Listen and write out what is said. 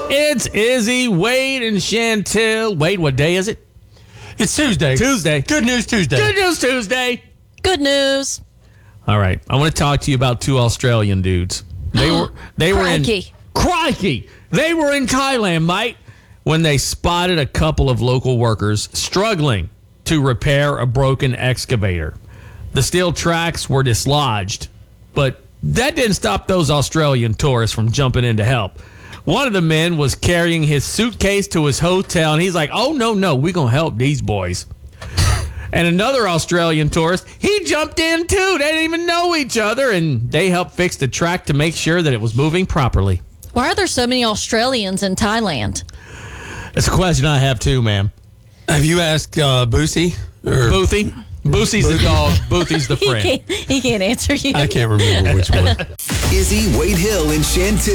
It's Izzy, Wade, and Chantel. Wade, what day is it? It's Tuesday. Tuesday. Good News Tuesday. Good News Tuesday. Good news. All right, I want to talk to you about two Australian dudes. They were in Crikey. They were in Thailand, mate, when they spotted a couple of local workers struggling to repair a broken excavator. The steel tracks were dislodged, but that didn't stop those Australian tourists from jumping in to help. One of the men was carrying his suitcase to his hotel, and he's like, oh, no, we're going to help these boys. And another Australian tourist, he jumped in too. They didn't even know each other, and they helped fix the track to make sure that it was moving properly. Why are there so many Australians in Thailand? That's a question I have too, ma'am. Have you asked Boosie? Boothie? Boosie's the dog. Boothy's the friend. He can't answer you. I can't remember which one. Izzy, Wade Hill, and Chantel.